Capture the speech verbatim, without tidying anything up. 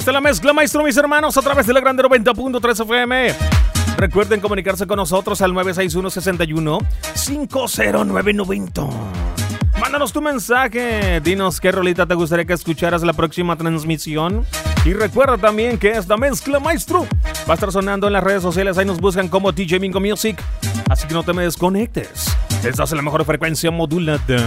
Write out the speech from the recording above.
Esta es la mezcla, maestro, mis hermanos, a través de la Grande noventa punto tres F M. Recuerden comunicarse con nosotros al nueve seis uno, seis uno, cinco cero nueve nueve cero. Mándanos tu mensaje, dinos qué rolita te gustaría que escucharas la próxima transmisión. Y recuerda también que esta mezcla, maestro, va a estar sonando en las redes sociales. Ahí nos buscan como D J Mingo Music. Así que no te me desconectes. Esta es la mejor frecuencia modulada.